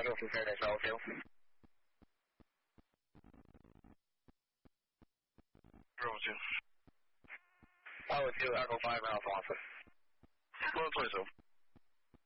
Echo 27 is all field. Bravo 2. Bravo 2, Echo 5 Alpha Alpha. Well, 27.